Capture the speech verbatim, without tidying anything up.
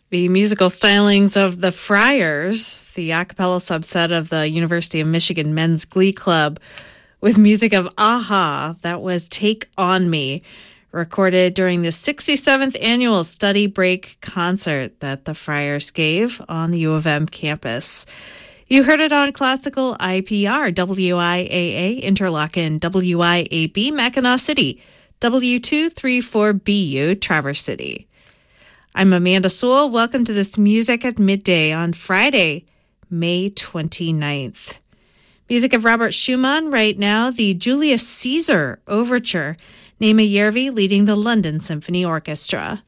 The musical stylings of the Friars, the a cappella subset of the University of Michigan Men's Glee Club, with music of a-ha, that was Take On Me, recorded during the sixty-seventh annual study break concert that the Friars gave on the U of M campus. You heard it on Classical I P R, W I A A, Interlochen, W I A B, Mackinac City, W two thirty-four B U, Traverse City. I'm Amanda Sewell. Welcome to this Music at Midday on Friday, May twenty-ninth. Music of Robert Schumann right now, the Julius Caesar Overture, Nema Järvi leading the London Symphony Orchestra.